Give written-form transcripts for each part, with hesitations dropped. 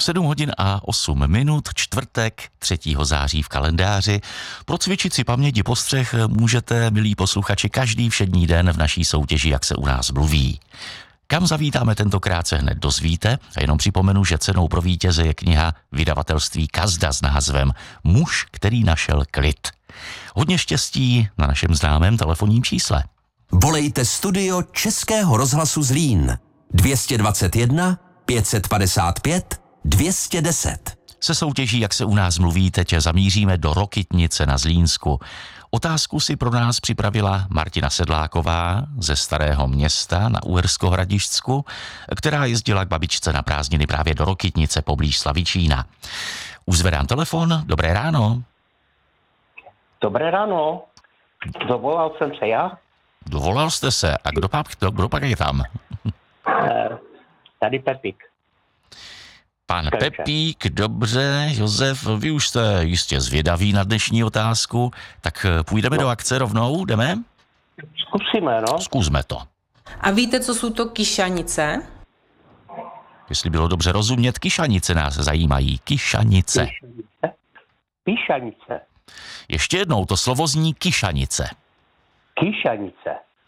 7 hodin a 8 minut, čtvrtek 3. září v kalendáři. Procvičit si paměť postřeh můžete, milí posluchači, každý všední den v naší soutěži Jak se u nás mluví. Kam zavítáme tentokrát se hned dozvíte a jenom připomenu, že cenou pro vítěze je kniha vydavatelství Kazda s názvem Muž, který našel klid. Hodně štěstí na našem známém telefonním čísle. Volejte studio Českého rozhlasu Zlín 221 555 210. Se soutěží Jak se u nás mluví teď zamíříme do Rokytnice na Zlínsku. Otázku si pro nás připravila Martina Sedláková ze Starého Města na Uhersko-Hradišťsku, která jezdila k babičce na prázdniny právě do Rokytnice poblíž Slavičína. Už zvedám telefon, dobré ráno. Dobré ráno, dovolal jsem se já. Dovolal jste se, a kdo pak je tam? Tady Pepík. Pan Pepík, dobře, Josef, vy už jste jistě zvědaví na dnešní otázku, tak půjdeme do akce rovnou, jdeme? Zkusíme, no. Zkusme to. A víte, co jsou to kyšanice? Jestli bylo dobře rozumět, kyšanice nás zajímají. Kyšanice. Píšanice. Ještě jednou, to slovo zní kyšanice. Kyšanice.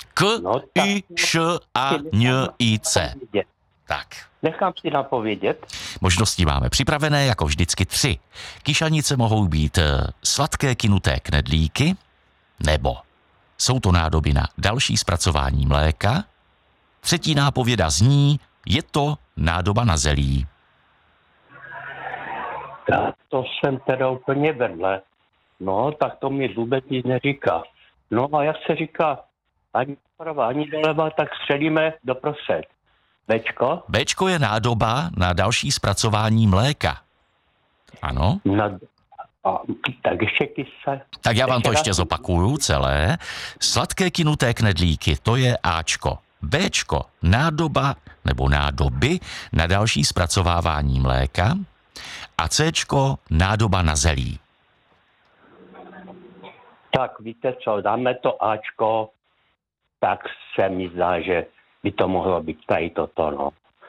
K-I-Š-A-N-I-C. Tak. Nechám si napovědět. Možnosti máme připravené jako vždycky 3. Kyšanice mohou být sladké kynuté knedlíky, nebo jsou to nádoby na další zpracování mléka. Třetí nápověda zní, je to nádoba na zelí. Tak to jsem teda úplně vedle. No, tak to mi vůbec nic neříká. No a jak se říká, ani prava, ani doleva, tak střelíme doprostřed. Bčko? Bčko je nádoba na další zpracování mléka. Ano? Tak ještě kyse. Tak já vám to ještě zopakuju celé. Sladké kynuté knedlíky, to je Ačko. Bčko, nádoba nebo nádoby na další zpracovávání mléka. A Cčko, nádoba na zelí. Tak víte co, dáme to Ačko, tak se mi zdá, že by to mohlo být tady toto, no.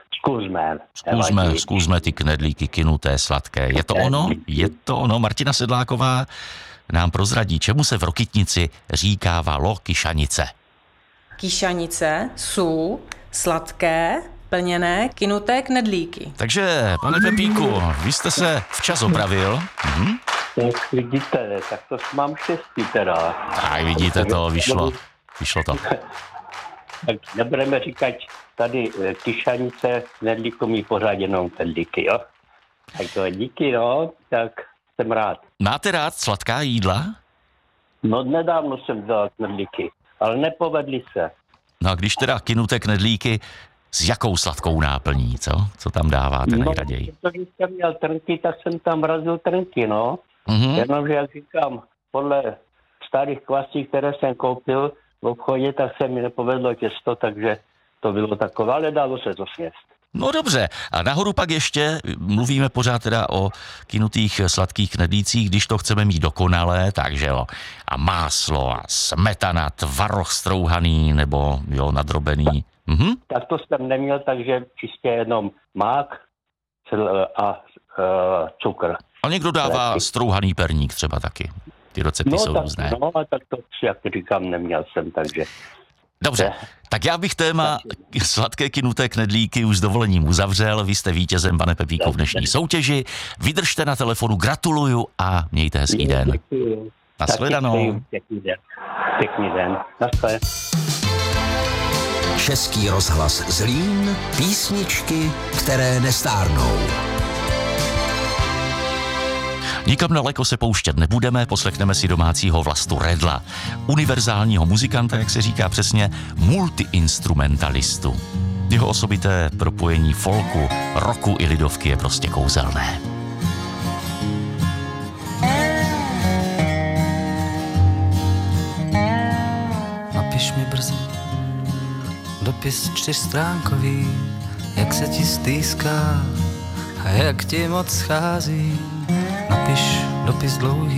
Zkusme ty knedlíky kynuté, sladké. Je to ono? Je to ono. Martina Sedláková nám prozradí, čemu se v Rokytnici říkávalo kyšanice. Kyšanice jsou sladké, plněné, kynuté knedlíky. Takže, pane Pepíku, vy jste se včas opravil. Tak vidíte, tak to mám štěstí teda. Tak vidíte to, vyšlo to. Tak nebudeme říkat tady kyšanice, knedlíku mi pořád jenom knedlíky, jo? Tak to díky, no, tak jsem rád. Máte rád sladká jídla? No nedávno jsem dal knedlíky, ale nepovedli se. No a když teda kynuté knedlíky, s jakou sladkou náplní, co? Co tam dáváte nejraději? No, když jsem měl trnky, tak jsem tam vrazil trnky, no. Jenomže, jak říkám, podle starých kvasí, které jsem koupil v obchodě, tak se mi nepovedlo těsto, takže to bylo takové, ale dalo se to sněst. No dobře, a nahoru pak ještě mluvíme pořád teda o kynutých sladkých knedlících, když to chceme mít dokonalé, takže jo, a máslo a smetana, tvaroh strouhaný nebo jo, nadrobený. Tak to jsem neměl, takže čistě jenom mák a cukr. A někdo dává strouhaný perník třeba taky. Ty recepty jsou různé. No, tak to, jak říkám, neměl jsem, takže... Dobře, tak já bych téma sladké kynuté knedlíky už s dovolením uzavřel. Vy jste vítězem, pane Pepíku, v dnešní soutěži. Vydržte na telefonu, gratuluju a mějte hezký den. Nashledanou. Pěkný den. Naschle. Český rozhlas Zlín, písničky, které nestárnou. Nikam daleko se pouštět nebudeme, poslechneme si domácího Vlastu Redla, univerzálního muzikanta, jak se říká přesně, multiinstrumentalistu. Jeho osobité propojení folku, rocku i lidovky je prostě kouzelné. Napiš mi brzy dopis 4stránkový, jak se ti stýská a jak ti moc schází. Napiš dopis dlouhý,